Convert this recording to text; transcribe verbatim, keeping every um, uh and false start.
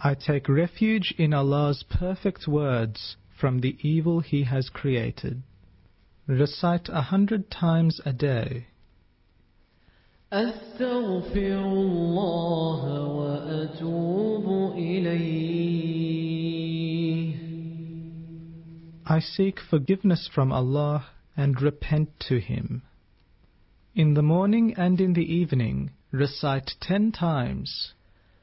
I take refuge in Allah's perfect words from the evil He has created. Recite a hundred times a day. أستغفر الله وأتوب إليه. I seek forgiveness from Allah and repent to Him. In the morning and in the evening, recite ten times.